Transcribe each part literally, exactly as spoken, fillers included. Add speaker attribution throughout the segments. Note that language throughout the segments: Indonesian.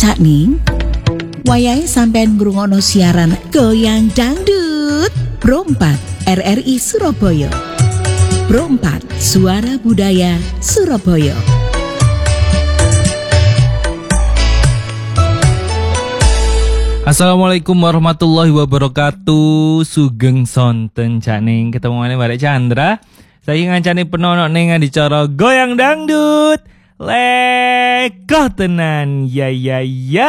Speaker 1: Cak Ning, wayahe sampean ngrungokno siaran Goyang Dangdut Pro empat R R I Surabaya. Pro empat Suara Budaya Surabaya.
Speaker 2: Assalamualaikum warahmatullahi wabarakatuh. Sugeng sonten Cak Ning, ketemu maneh barek Chandra. Saya ngancani penono ning dicara Goyang Dangdut. Leko tenan, ya ya ya.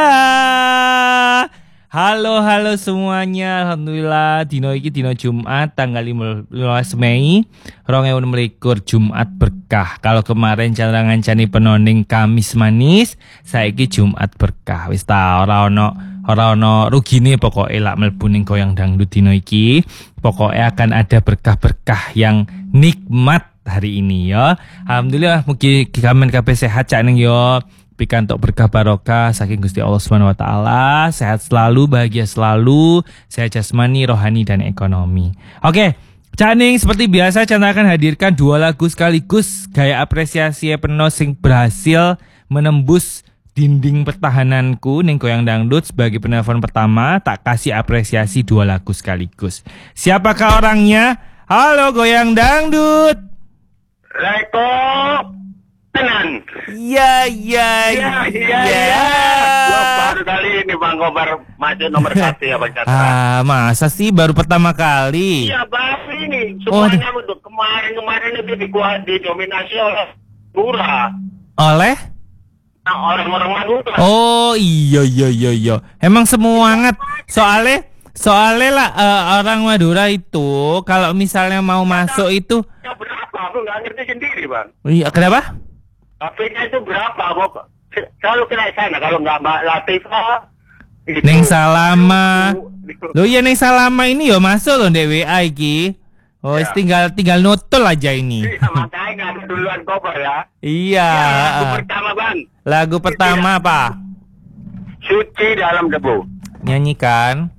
Speaker 2: Halo halo semuanya, alhamdulillah dino iki dino Jumat tanggal lima belas Mei dua ribu dua puluh dua, Jumat berkah. Kalau kemarin Chandra ngancani penoning Kamis manis, saiki Jumat berkah. Wis ta ora ono ora ono rugine pokoke lak mlebu ning Goyang Dangdut dino iki. Pokoke akan ada berkah-berkah yang nikmat hari ini ya. Alhamdulillah mugi kamen kabeh sehat Cak Ning yo. Pikantuk berkah barokah saking Gusti Allah Subhanahu wa taala, sehat selalu, bahagia selalu, sehat jasmani, rohani dan ekonomi. Oke, Cak Ning seperti biasa Chandra akan hadirkan dua lagu sekaligus gaya apresiasi penuh sing berhasil menembus dinding pertahananku ning Goyang Dangdut. Sebagai penelpon pertama tak kasih apresiasi dua lagu sekaligus. Siapakah orangnya? Halo Goyang Dangdut.
Speaker 3: Leko tenan.
Speaker 2: Ya ya
Speaker 3: ya ya ya. Gua baru kali ini Bang Kobar masuk nomor satu ya Bang Chandra.
Speaker 2: Ah, masa sih baru pertama kali?
Speaker 3: Iya baru ini. Semuanya oh, untuk kemarin-kemarin itu dikuat didominasi oleh Madura.
Speaker 2: Oleh?
Speaker 3: Nah, orang-orang Madura.
Speaker 2: Oh iya iya iya iya. Emang semangat. Soalnya soalnya lah uh, orang Madura itu kalau misalnya mau masuk itu
Speaker 3: ya berapa? Aku nggak ngerti sendiri Bang.
Speaker 2: Iya kenapa?
Speaker 3: H P-nya itu berapa? Aku selalu kena sana kalau nggak Mbak Latifah.
Speaker 2: Neng Salama. Loh iya Neng Salama ini yo masuk loh D W A iki. Oh, ya. tinggal tinggal nutol aja ini.
Speaker 3: Iya, makanya nggak duluan Kobar ya.
Speaker 2: Iya.
Speaker 3: Ya, lagu pertama Bang.
Speaker 2: Lagu pertama
Speaker 3: Suci,
Speaker 2: apa?
Speaker 3: Suci Dalam Debu.
Speaker 2: Nyanyikan.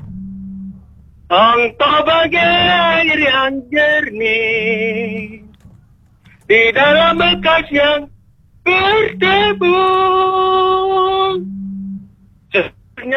Speaker 3: Engkau bagai air yang jernih di dalam bekas yang berdebu.